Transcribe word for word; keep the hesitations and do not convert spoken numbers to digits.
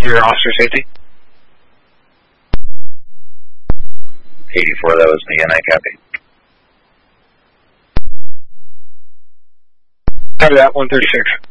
your officer safety? eighty-four, that was me, and I copy. Copy that, one thirty-six.